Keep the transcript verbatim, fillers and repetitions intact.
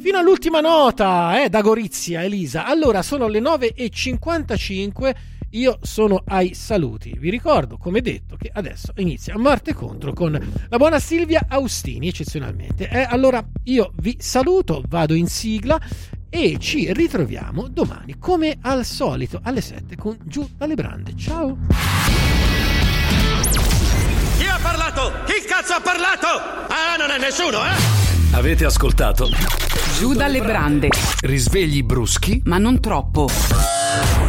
Fino all'ultima nota, eh, da Gorizia, Elisa. Allora, sono le nove e cinquantacinque, io sono ai saluti. Vi ricordo, come detto, che adesso inizia Marte Contro con la buona Silvia Austini, eccezionalmente. Eh, allora, io vi saluto, vado in sigla e ci ritroviamo domani, come al solito, alle sette con Giù dalle Brande. Ciao! Chi ha parlato? Chi cazzo ha parlato? Ah, non è nessuno, eh? Avete ascoltato Giù dalle Brande. Risvegli bruschi Ma non troppo.